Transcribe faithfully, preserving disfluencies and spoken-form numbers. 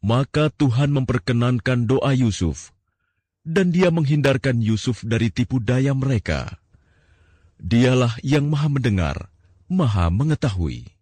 Maka Tuhan memperkenankan doa Yusuf, dan Dia menghindarkan Yusuf dari tipu daya mereka. Dialah yang Maha Mendengar, Maha Mengetahui.